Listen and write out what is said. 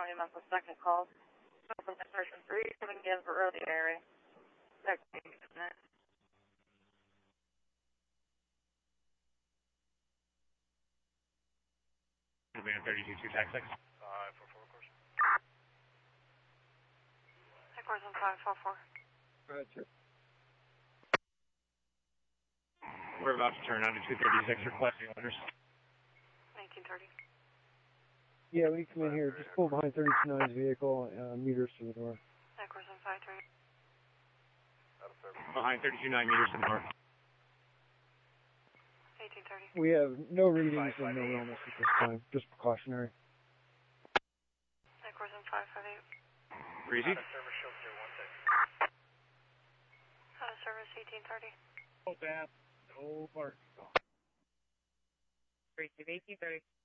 County Medical Second call. From the person 3 coming in for early area. Van 32 tax 6. 544 course. Course on 544. Roger. We're about to turn on to 236 requesting orders. 1930. Yeah, we come in here. Just pull behind 32-9's vehicle, meters to the door. Course on 530. Behind 32-9 meters to the north. 1830. We have no readings and no illness at this time. Just precautionary. Course on 558. Breezy? Out of service, show 016. Out of service 1830. Oh, that. No parking. Breezy 1830.